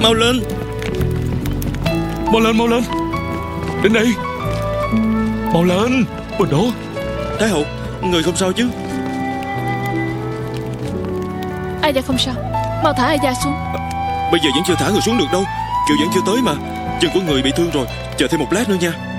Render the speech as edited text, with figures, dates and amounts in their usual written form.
Mau lên. Mau lên, mau lên. Đến đây. Mau lên. Bên đó. Thái hậu, người không sao chứ? Ai dạ không sao. Mau thả ai dạ xuống. Bây giờ vẫn chưa thả người xuống được đâu. Kiều vẫn chưa tới mà. Chân của người bị thương rồi. Chờ thêm một lát nữa nha.